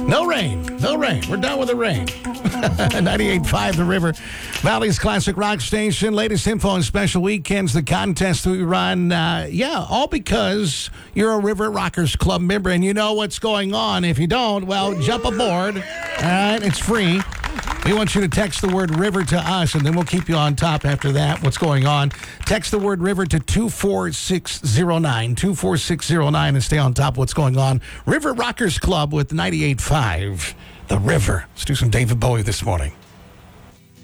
No rain. We're done with the rain. 98.5 The River, Valley's classic rock station. Latest info on special weekends, the contest we run. All because you're a River Rockers Club member and you know what's going on. If you don't, well, jump aboard. All right, it's free. We want you to text the word river to us, and then we'll keep you on top after that, what's going on. Text the word river to 24609, and stay on top of what's going on. River Rockers Club with 98.5 The River. Let's do some David Bowie this morning.